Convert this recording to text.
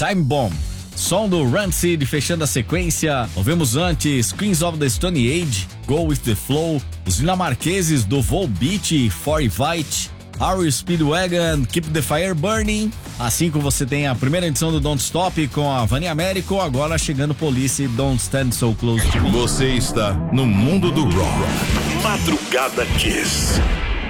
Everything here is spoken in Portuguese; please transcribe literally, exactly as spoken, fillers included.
Time Bomb. Som do Rancid fechando a sequência. Ouvimos antes Queens of the Stone Age, Go With The Flow. Os dinamarqueses do Volbeat, For Evite, Our Speedwagon, Keep The Fire Burning. Assim como você tem a primeira edição do Don't Stop com a Vani Américo, agora chegando Police, Don't Stand So Close To Me. Você está no mundo do rock. Madrugada Kiss.